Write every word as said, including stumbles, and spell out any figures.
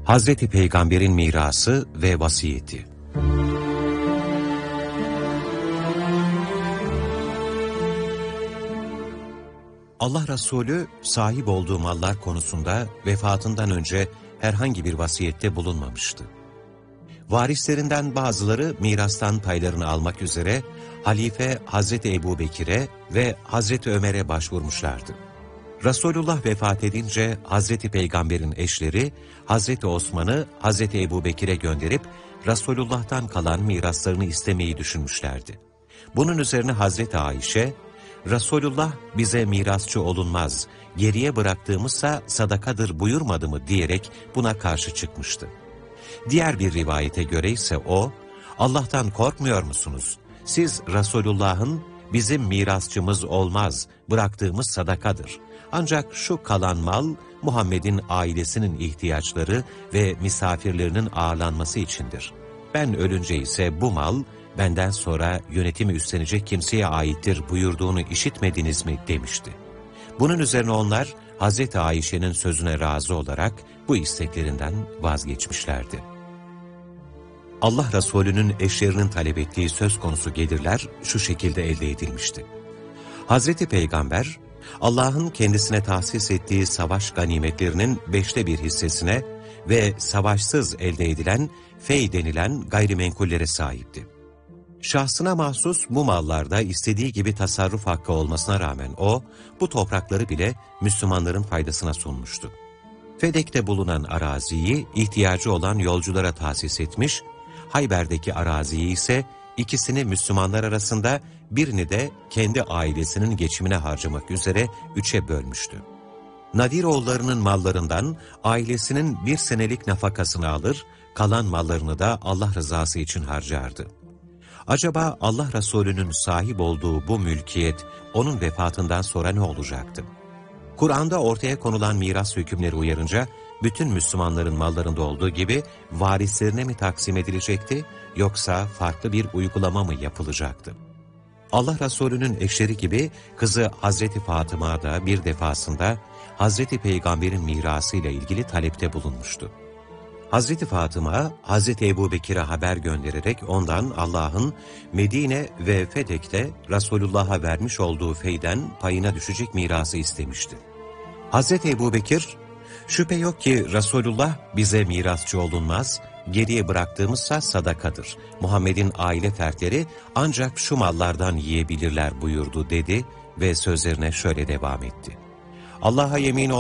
Hazreti Peygamber'in mirası ve vasiyeti. Allah Resulü sahip olduğu mallar konusunda vefatından önce herhangi bir vasiyette bulunmamıştı. Varislerinden bazıları mirastan paylarını almak üzere Halife Hazreti Ebubekir'e ve Hazreti Ömer'e başvurmuşlardı. Resulullah vefat edince Hazreti Peygamber'in eşleri Hazreti Osman'ı Hazreti Ebubekir'e gönderip Resulullah'tan kalan miraslarını istemeyi düşünmüşlerdi. Bunun üzerine Hazreti Ayşe, Resulullah bize mirasçı olunmaz, geriye bıraktığımızsa sadakadır buyurmadı mı diyerek buna karşı çıkmıştı. Diğer bir rivayete göre ise o, Allah'tan korkmuyor musunuz? Siz Resulullah'ın bizim mirasçımız olmaz, bıraktığımız sadakadır. Ancak şu kalan mal Muhammed'in ailesinin ihtiyaçları ve misafirlerinin ağırlanması içindir. Ben ölünce ise bu mal benden sonra yönetimi üstlenecek kimseye aittir buyurduğunu işitmediniz mi demişti. Bunun üzerine onlar Hazreti Ayşe'nin sözüne razı olarak bu isteklerinden vazgeçmişlerdi. Allah Resulü'nün eşlerinin talep ettiği söz konusu gelirler şu şekilde elde edilmişti. Hazreti Peygamber, Allah'ın kendisine tahsis ettiği savaş ganimetlerinin beşte bir hissesine ve savaşsız elde edilen fey denilen gayrimenkullere sahipti. Şahsına mahsus bu mallarda istediği gibi tasarruf hakkı olmasına rağmen o, bu toprakları bile Müslümanların faydasına sunmuştu. Fedek'te bulunan araziyi ihtiyacı olan yolculara tahsis etmiş, Hayber'deki araziyi ise ikisini Müslümanlar arasında, birini de kendi ailesinin geçimine harcamak üzere üçe bölmüştü. Nadiroğullarının mallarından ailesinin bir senelik nafakasını alır, kalan mallarını da Allah rızası için harcardı. Acaba Allah Resulü'nün sahip olduğu bu mülkiyet onun vefatından sonra ne olacaktı? Kur'an'da ortaya konulan miras hükümleri uyarınca, bütün Müslümanların mallarında olduğu gibi varislerine mi taksim edilecekti, yoksa farklı bir uygulama mı yapılacaktı? Allah Resulü'nün eşleri gibi kızı Hazreti Fatıma da bir defasında Hazreti Peygamber'in mirası ile ilgili talepte bulunmuştu. Hazreti Fatıma, Hazreti Ebubekir'e haber göndererek ondan Allah'ın Medine ve Fedek'te Resulullah'a vermiş olduğu feyden payına düşecek mirası istemişti. Hazreti Ebubekir, şüphe yok ki Resulullah bize mirasçı olunmaz, geriye bıraktığımızsa sadakadır. Muhammed'in aile fertleri ancak şu mallardan yiyebilirler buyurdu dedi ve sözlerine şöyle devam etti. Allah'a yemin